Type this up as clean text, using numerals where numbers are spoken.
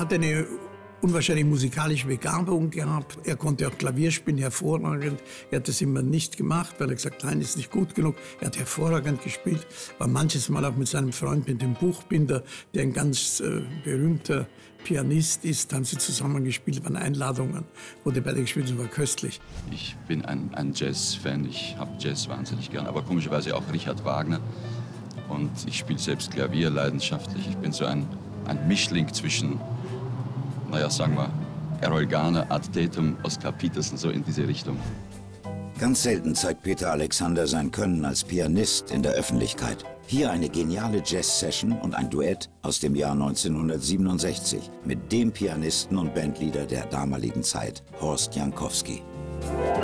hat eine unwahrscheinlich musikalische Begabung gehabt. Er konnte auch Klavier spielen, hervorragend. Er hat das immer nicht gemacht, weil er gesagt hat, nein, ist nicht gut genug. Er hat hervorragend gespielt, war manches Mal auch mit seinem Freund, mit dem Buchbinder, der ein ganz berühmter Pianist ist, haben sie zusammen gespielt, waren Einladungen, wurde beide gespielt und war köstlich. Ich bin ein Jazz-Fan, ich habe Jazz wahnsinnig gern, aber komischerweise auch Richard Wagner. Und ich spiele selbst Klavier leidenschaftlich. Ich bin so ein Mischling zwischen, naja, sagen wir, Errol Garner, Art Tatum, Oscar Peterson, so in diese Richtung. Ganz selten zeigt Peter Alexander sein Können als Pianist in der Öffentlichkeit. Hier eine geniale Jazz-Session und ein Duett aus dem Jahr 1967 mit dem Pianisten und Bandleader der damaligen Zeit, Horst Jankowski.